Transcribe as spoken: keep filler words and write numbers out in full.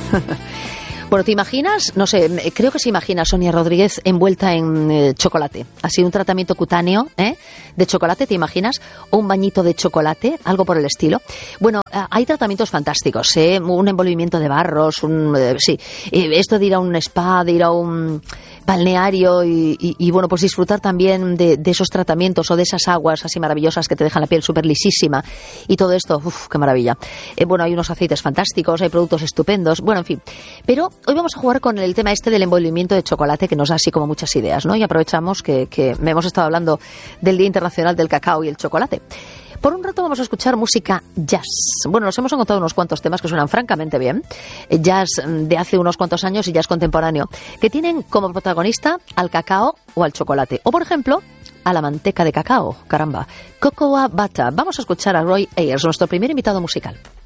Bueno, ¿te imaginas? No sé, creo que se imagina Sonia Rodríguez envuelta en eh, chocolate. Así un tratamiento cutáneo ¿eh? de chocolate, ¿te imaginas? O un bañito de chocolate, algo por el estilo. Bueno, hay tratamientos fantásticos, ¿eh? Un envolvimiento de barros, un, eh, sí, eh, esto de ir a un spa, de ir a un balneario y, y, y bueno, pues disfrutar también de, de esos tratamientos o de esas aguas así maravillosas que te dejan la piel súper lisísima y todo esto, uff, qué maravilla. Eh, bueno, hay unos aceites fantásticos, hay productos estupendos, bueno, en fin. Pero hoy vamos a jugar con el tema este del envolvimiento de chocolate que nos da así como muchas ideas, ¿no? Y aprovechamos que, que hemos estado hablando del Día Internacional del Cacao y el Chocolate. Por un rato vamos a escuchar música jazz. Bueno, nos hemos encontrado unos cuantos temas que suenan francamente bien. Jazz de hace unos cuantos años y jazz contemporáneo, que tienen como protagonista al cacao o al chocolate. O, por ejemplo, a la manteca de cacao. Caramba. Cocoa Butter. Vamos a escuchar a Roy Ayers, nuestro primer invitado musical.